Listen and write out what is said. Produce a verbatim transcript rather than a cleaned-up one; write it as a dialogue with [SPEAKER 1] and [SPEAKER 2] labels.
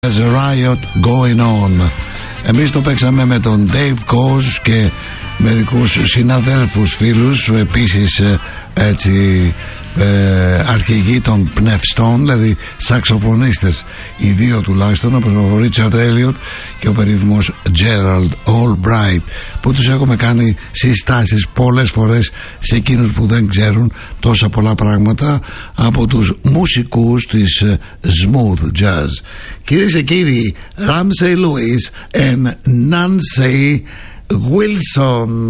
[SPEAKER 1] There's a riot going on. Εμείς το παίξαμε με τον Dave Koz και μερικούς συναδέλφους φίλους, επίσης έτσι ε, αρχηγοί των πνευστών, δηλαδή σαξοφωνίστες, οι δύο τουλάχιστον, όπως ο Richard Elliot και ο περίφημος Gerald Albright, που τους έχουμε κάνει συστάσεις πολλές φορές σε εκείνους που δεν ξέρουν τόσα πολλά πράγματα από τους μουσικούς της smooth jazz. Κυρίες και κύριοι, Ramsey Lewis and Nancy Wilson.